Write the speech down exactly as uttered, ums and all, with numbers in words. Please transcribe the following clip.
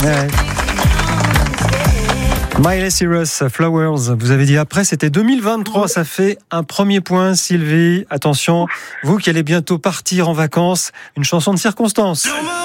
Ouais. Miley Cyrus, Flowers. Vous avez dit après, c'était deux mille vingt-trois. Ça fait un premier point, Sylvie. Attention, vous qui allez bientôt partir en vacances, une chanson de circonstance.